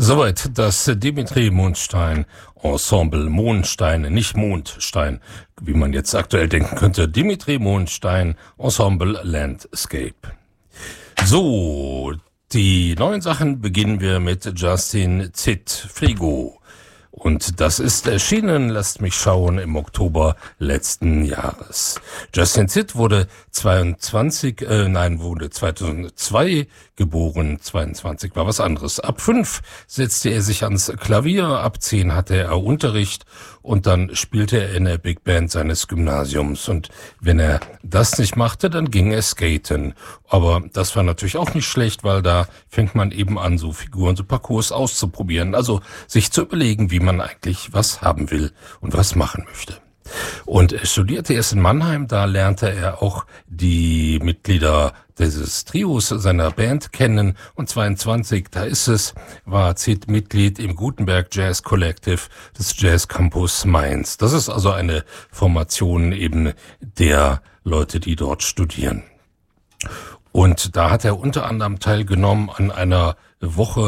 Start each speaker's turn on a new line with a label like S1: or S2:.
S1: Soweit das Dimitri Mondstein Ensemble. Mondstein, nicht Mondstein, wie man jetzt aktuell denken könnte. Dimitri Mondstein Ensemble Landscape. So, die neuen Sachen beginnen wir mit Justin Zitt, Frigo. Und das ist erschienen, lasst mich schauen, im Oktober letzten Jahres. Justin Zitt wurde 2002 geboren. 22 war was anderes. Ab 5 setzte er sich ans Klavier, ab 10 hatte er Unterricht und dann spielte er in der Big Band seines Gymnasiums. Und wenn er das nicht machte, dann ging er skaten. Aber das war natürlich auch nicht schlecht, weil da fängt man eben an, so Figuren, so Parcours auszuprobieren. Also sich zu überlegen, wie man eigentlich was haben will und was machen möchte. Und er studierte erst in Mannheim, da lernte er auch die Mitglieder dieses Trios seiner Band kennen. Und 22, da ist es, war Zitt Mitglied im Gutenberg Jazz Collective des Jazz Campus Mainz. Das ist also eine Formation eben der Leute, die dort studieren. Und da hat er unter anderem teilgenommen an einer Woche